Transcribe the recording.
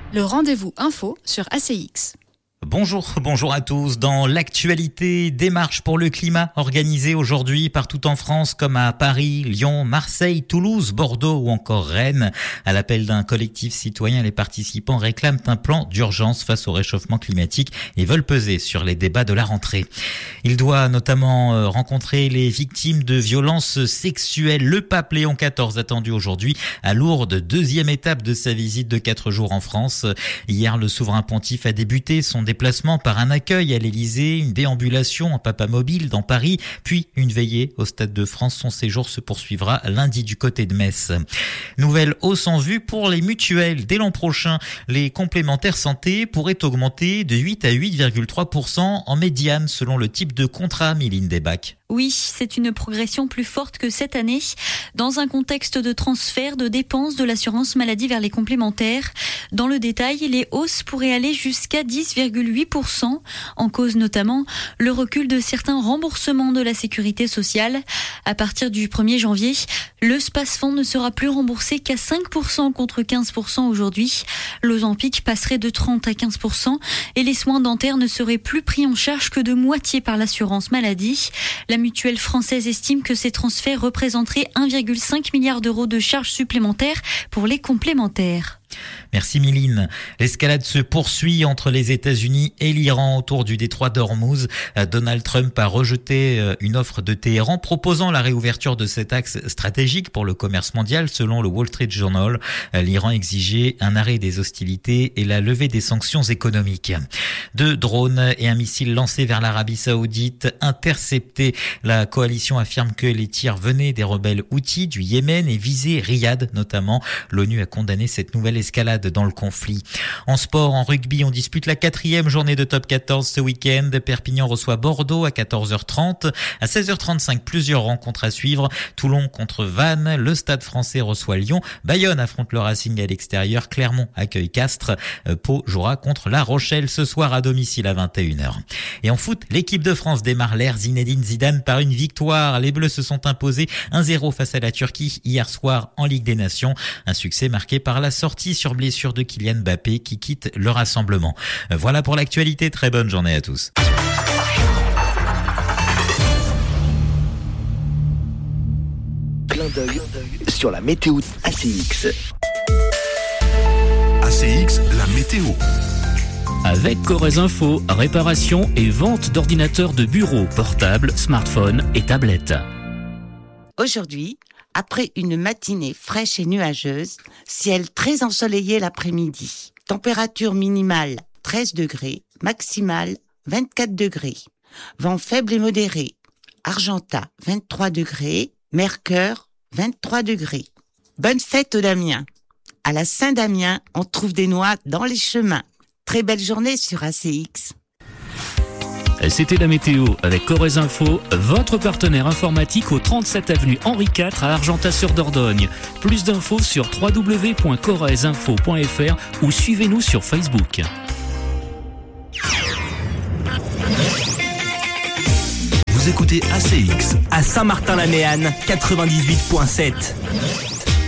Le rendez-vous info sur ACX. Bonjour à tous. Dans l'actualité, des marches pour le climat organisées aujourd'hui partout en France comme à Paris, Lyon, Marseille, Toulouse, Bordeaux ou encore Rennes. À l'appel d'un collectif citoyen, les participants réclament un plan d'urgence face au réchauffement climatique et veulent peser sur les débats de la rentrée. Il doit notamment rencontrer les victimes de violences sexuelles. Le pape Léon XIV attendu aujourd'hui à Lourdes, deuxième étape de sa visite de 4 jours en France. Hier, le souverain pontife a débuté son déplacement par un accueil à l'Élysée, une déambulation en papamobile dans Paris, puis une veillée au Stade de France. Son séjour se poursuivra lundi du côté de Metz. Nouvelle hausse en vue pour les mutuelles. Dès l'an prochain, les complémentaires santé pourraient augmenter de 8 à 8,3% en médiane selon le type de contrat. Méline Desbacs. Oui, c'est une progression plus forte que cette année, dans un contexte de transfert de dépenses de l'assurance maladie vers les complémentaires. Dans le détail, les hausses pourraient aller jusqu'à 10,8%, en cause notamment le recul de certains remboursements de la sécurité sociale. À partir du 1er janvier, le Spasfond ne sera plus remboursé qu'à 5% contre 15% aujourd'hui. L'Ozempic passerait de 30 à 15% et les soins dentaires ne seraient plus pris en charge que de moitié par l'assurance maladie. La mutuelle française estime que ces transferts représenteraient 1,5 milliard d'euros de charges supplémentaires pour les complémentaires. Merci Méline. L'escalade se poursuit entre les États-Unis et l'Iran autour du détroit d'Ormuz. Donald Trump a rejeté une offre de Téhéran proposant la réouverture de cet axe stratégique pour le commerce mondial selon le Wall Street Journal. L'Iran exigeait un arrêt des hostilités et la levée des sanctions économiques. 2 drones et un missile lancé vers l'Arabie Saoudite interceptés. La coalition affirme que les tirs venaient des rebelles houthis du Yémen et visaient Riyad notamment. L'ONU a condamné cette nouvelle escalade dans le conflit. En sport, en rugby, on dispute la 4e journée de top 14 ce week-end. Perpignan reçoit Bordeaux à 14h30. À 16h35, plusieurs rencontres à suivre. Toulon contre Vannes. Le Stade français reçoit Lyon. Bayonne affronte le Racing à l'extérieur. Clermont accueille Castres. Pau jouera contre La Rochelle ce soir à domicile à 21h. Et en foot, l'équipe de France démarre l'ère Zinedine Zidane par une victoire. Les Bleus se sont imposés 1-0 face à la Turquie hier soir en Ligue des Nations. Un succès marqué par la sortie sur blessure de Kylian Mbappé qui quitte le rassemblement. Voilà pour l'actualité. Très bonne journée à tous. Clin d'œil sur la météo ACX. ACX, la météo. Avec Corrèze Info, réparation et vente d'ordinateurs de bureau, portables, smartphones et tablettes. Aujourd'hui, après une matinée fraîche et nuageuse, ciel très ensoleillé l'après-midi. Température minimale 13 degrés, maximale 24 degrés. Vent faible et modéré. Argentat 23 degrés, Mercœur 23 degrés. Bonne fête aux Damiens. À la Saint-Damien, on trouve des noix dans les chemins. Très belle journée sur ACX. C'était la météo avec Corrèze Info, votre partenaire informatique au 37 avenue Henri IV à Argentat-sur-Dordogne. Plus d'infos sur www.corrèzeinfo.fr ou suivez-nous sur Facebook. Vous écoutez ACX à Saint-Martin-la-Méanne 98.7.